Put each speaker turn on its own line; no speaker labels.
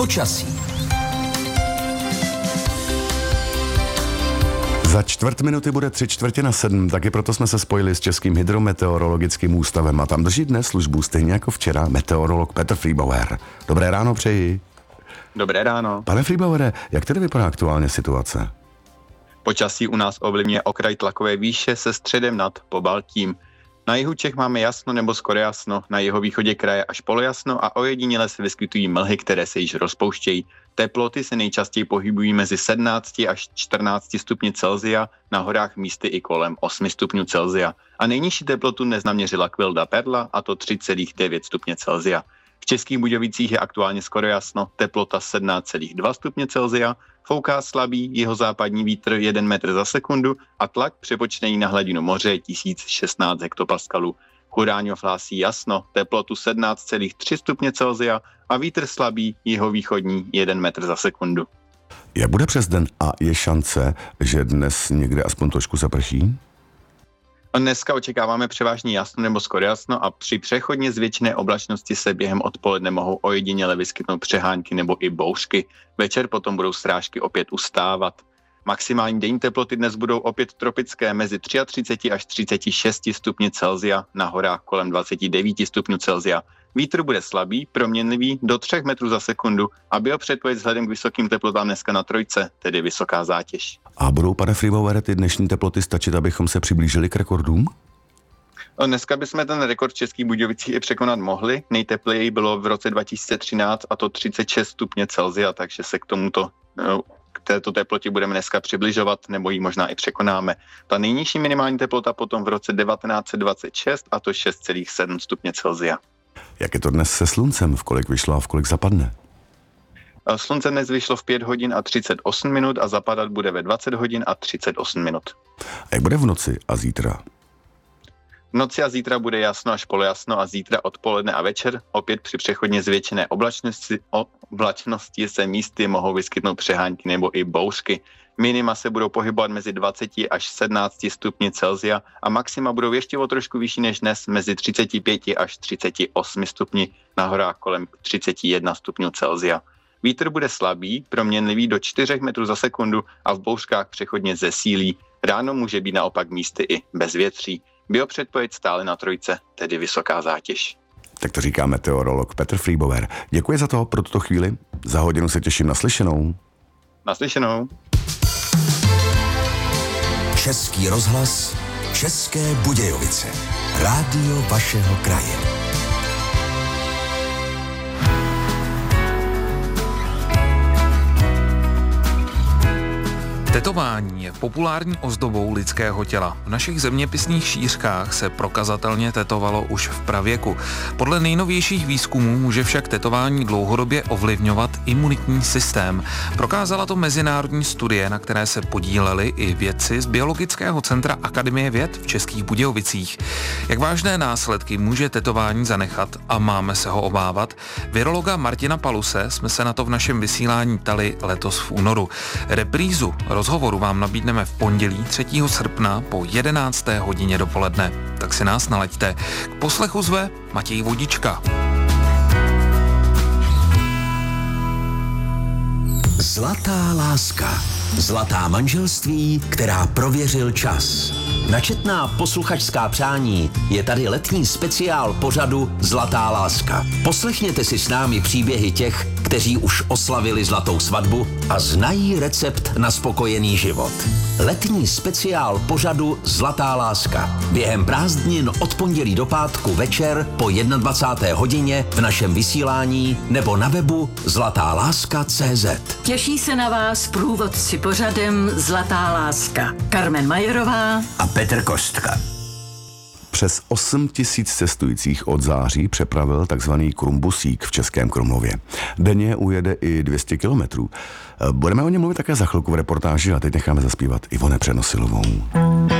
Počasí.
Za čtvrt minuty bude 6:45, taky proto jsme se spojili s Českým hydrometeorologickým ústavem a tam drží dnes službu stejně jako včera meteorolog Petr Friebauer. Dobré ráno přeji.
Dobré ráno.
Pane Friebauere, jak tedy vypadá aktuálně situace?
Počasí u nás ovlivňuje okraj tlakové výše se středem nad Pobaltím. Na jihu Čech máme jasno nebo skoro jasno, na jihovýchodě kraje až polojasno a ojediněle se vyskytují mlhy, které se již rozpouštějí. Teploty se nejčastěji pohybují mezi 17 až 14 stupni Celsia, na horách místy i kolem 8 stupňů Celsia. A nejnižší teplotu dnes naměřila Quilda Perla, a to 3,9 stupně Celsia. V Českých Budějovicích je aktuálně skoro jasno, teplota 17,2 stupně Celsia, fouká slabý jihozápadní vítr 1 metr za sekundu a tlak přepočtený na hladinu moře 1016 hektopaskalů. Chudáňov hlásí jasno, teplotu 17,3 stupně Celsia a vítr slabý jihovýchodní 1 metr za sekundu.
Jak bude přes den a je šance, že dnes někde aspoň trošku zaprší?
Dneska očekáváme převážně jasno nebo skoro jasno a při přechodně zvětšené oblačnosti se během odpoledne mohou ojediněle vyskytnout přehánky nebo i bouřky. Večer potom budou srážky opět ustávat. Maximální denní teploty dnes budou opět tropické mezi 33 až 36 stupni Celsia, na horách kolem 29 stupňů Celsia. Vítr bude slabý, proměnlivý do 3 metrů za sekundu a biopředpověď vzhledem k vysokým teplotám dneska na trojce, tedy vysoká zátěž.
A budou, pane Friebauere, ty dnešní teploty stačit, abychom se přiblížili k rekordům?
Dneska bychom ten rekord v Českých Budějovicích i překonat mohli. Nejtepleji bylo v roce 2013 a to 36 stupně Celsia, takže se k této teplotě budeme dneska přibližovat, nebo ji možná i překonáme. Ta nejnižší minimální teplota potom v roce 1926 a to 6,7 stupně Celsia.
Jak je to dnes se sluncem? V kolik vyšlo a v kolik zapadne?
Slunce dnes vyšlo v 5 hodin a 38 minut a zapadat bude ve 20 hodin a 38 minut.
A jak bude v noci a zítra?
V noci a zítra bude jasno až polojasno a zítra odpoledne a večer opět při přechodně zvětšené oblačnosti se místy mohou vyskytnout přehánky nebo i bouřky. Minima se budou pohybovat mezi 20 až 17 stupni Celsia a maxima budou ještě o trošku vyšší než dnes mezi 35 až 38 stupni, na horách kolem 31 stupňů Celsia. Vítr bude slabý, proměnlivý do 4 metrů za sekundu a v bouřkách přechodně zesílí. Ráno může být naopak místy i bezvětří. Biopředpověď stále na trojce, tedy vysoká zátěž.
Tak to říká meteorolog Petr Friebauer. Děkuji za to pro tuto chvíli. Za hodinu se těším na slyšenou.
Naslyšenou.
Český rozhlas, České Budějovice. Rádio vašeho kraje.
Tetování je populární ozdobou lidského těla. V našich zeměpisných šířkách se prokazatelně tetovalo už v pravěku. Podle nejnovějších výzkumů může však tetování dlouhodobě ovlivňovat imunitní systém. Prokázala to mezinárodní studie, na které se podíleli i vědci z Biologického centra Akademie věd v Českých Budějovicích. Jak vážné následky může tetování zanechat a máme se ho obávat? Virologa Martina Paluse jsme se na to v našem vysílání ptali letos v únoru. Reprízu rozhovoru vám nabídneme v pondělí 3. srpna po 11. hodině dopoledne. Tak si nás nalaďte. K poslechu zve Matěj Vodička.
Zlatá láska. Zlatá manželství, která prověřil čas. Na četná posluchačská přání je tady letní speciál pořadu Zlatá láska. Poslechněte si s námi příběhy těch, kteří už oslavili zlatou svatbu a znají recept na spokojený život. Letní speciál pořadu Zlatá láska. Během prázdnin od pondělí do pátku večer po 21. hodině v našem vysílání nebo na webu zlatáláska.cz.
Těší se na vás průvodci pořadem Zlatá láska. Karmen Majerová
A Petr Kostka.
Přes 8 000 cestujících od září přepravil takzvaný Krumbusík v Českém Krumlově. Denně ujede i 200 kilometrů. Budeme o něm mluvit také za chvilku v reportáži a teď necháme zaspívat Ivone Přenosilovou.